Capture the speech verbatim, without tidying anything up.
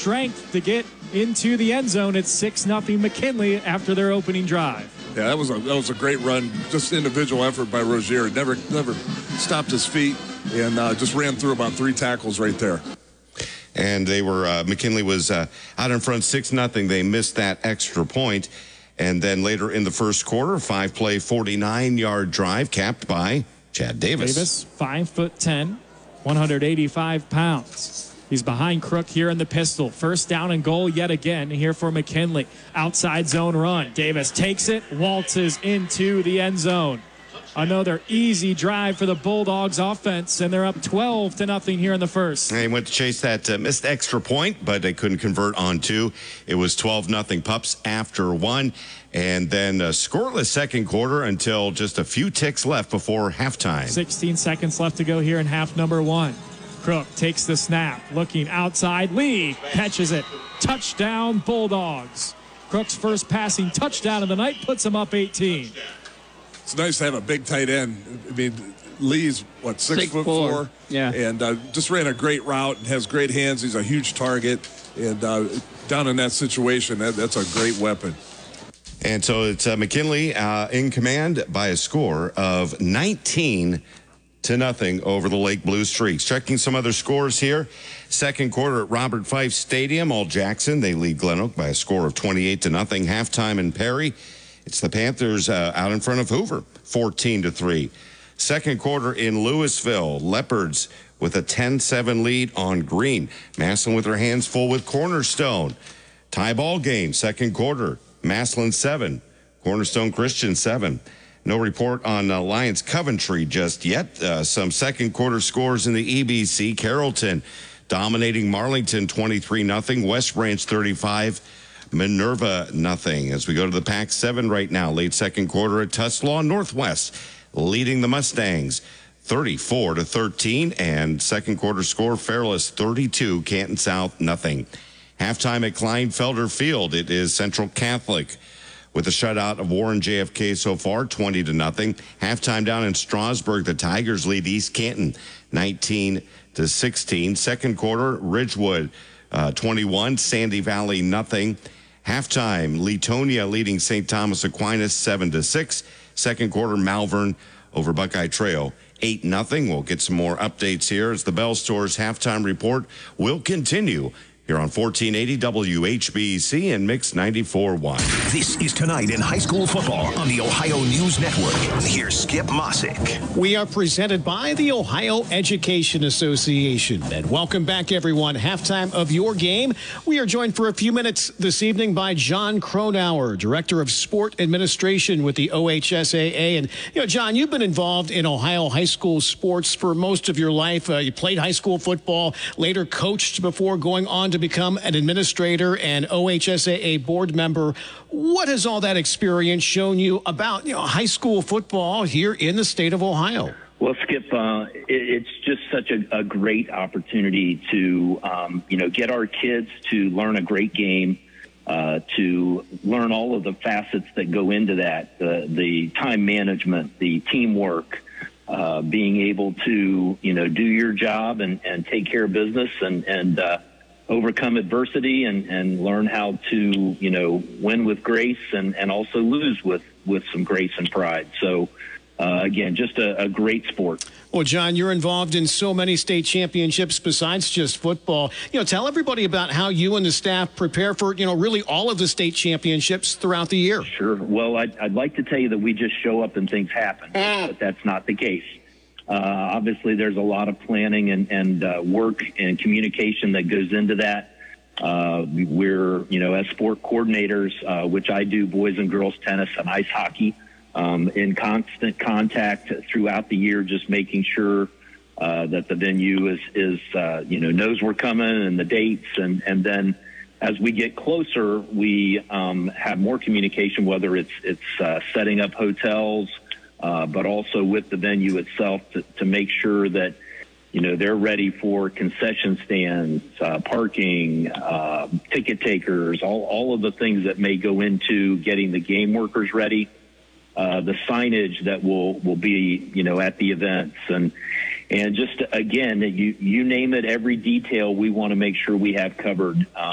strength to get into the end zone. It's six nothing McKinley after their opening drive. Yeah, that was a that was a great run. Just individual effort by Rozier. Never never stopped his feet and uh, just ran through about three tackles right there. And they were uh, McKinley was uh, out in front six nothing. They missed that extra point. And then later in the first quarter, five-play, forty-nine-yard drive capped by Chad Davis. Davis, five foot ten, one hundred eighty-five pounds. He's behind Crook here in the pistol. First down and goal yet again here for McKinley. Outside zone run. Davis takes it, waltzes into the end zone. Another easy drive for the Bulldogs offense, and they're up twelve to nothing here in the first. They went to chase that uh, missed extra point, but they couldn't convert on two. It was twelve nothing Pups after one, and then a scoreless second quarter until just a few ticks left before halftime. sixteen seconds left to go here in half number one. Crook takes the snap, looking outside. Lee catches it. Touchdown, Bulldogs. Crook's first passing touchdown of the night puts him up eighteen. It's nice to have a big tight end. I mean, Lee's, what, six, six foot four? four? Yeah. And uh, just ran a great route and has great hands. He's a huge target. And uh, down in that situation, that, that's a great weapon. And so it's uh, McKinley uh, in command by a score of nineteen to nothing over the Lake Blue Streaks. Checking some other scores here. Second quarter at Robert Fife Stadium. All Jackson, they lead Glen Oak by a score of twenty-eight to nothing. Halftime in Perry. It's the Panthers uh, out in front of Hoover, fourteen to three. Second quarter in Louisville, Leopards with a ten seven lead on Green. Massillon with their hands full with Cornerstone. Tie ball game, second quarter. Massillon seven, Cornerstone Christian seven. No report on uh, Lions Coventry just yet. Uh, some second quarter scores in the E B C. Carrollton dominating Marlington twenty-three nothing. West Branch thirty-five. Minerva nothing. As we go to the Pac seven right now, late second quarter at Tuslaw Northwest, leading the Mustangs thirty-four to thirteen, and second quarter score Fairless thirty-two, Canton South nothing. Halftime at Kleinfelder Field, it is Central Catholic with a shutout of Warren J F K so far, twenty to nothing. Halftime down in Strasburg, the Tigers lead East Canton nineteen to sixteen. Second quarter, Ridgewood uh, twenty-one, Sandy Valley nothing. Halftime, Leetonia leading Saint Thomas Aquinas seven to six. Second quarter, Malvern over Buckeye Trail eight nothing. We'll get some more updates here as the Bell Stores halftime report will continue here on fourteen eighty W H B C and Mix ninety-four point one. This is Tonight in High School Football on the Ohio News Network. Here's Skip Mossick. We are presented by the Ohio Education Association. And welcome back, everyone. Halftime of your game. We are joined for a few minutes this evening by John Cronauer, Director of Sport Administration with the O H S A A. And, you know, John, you've been involved in Ohio high school sports for most of your life. Uh, you played high school football, later coached before going on to become an administrator and O H S A A board member. What has all that experience shown you about, you know, high school football here in the state of Ohio? Well, Skip, uh, it, it's just such a, a great opportunity to, um, you know, get our kids to learn a great game, uh, to learn all of the facets that go into that, the, the time management, the teamwork, uh, being able to, you know, do your job and, and take care of business and, and, uh, overcome adversity and, and learn how to, you know, win with grace and, and also lose with, with some grace and pride. So, uh, again, just a, a great sport. Well, John, you're involved in so many state championships besides just football. You know, tell everybody about how you and the staff prepare for, you know, really all of the state championships throughout the year. Sure. Well, I'd, I'd like to tell you that we just show up and things happen, but that's not the case. Uh, obviously, there's a lot of planning and, and uh, work and communication that goes into that. Uh, we're, you know, as sport coordinators, uh, which I do boys and girls tennis and ice hockey, um, in constant contact throughout the year, just making sure uh, that the venue is, is uh, you know, knows we're coming and the dates. And, and then as we get closer, we um, have more communication, whether it's, it's uh, setting up hotels, Uh, but also with the venue itself to, to make sure that, you know, they're ready for concession stands, uh, parking, uh, ticket takers, all, all of the things that may go into getting the game workers ready, uh, the signage that will, will be, you know, at the events. And, and just, again, you, you name it, every detail we want to make sure we have covered. Uh,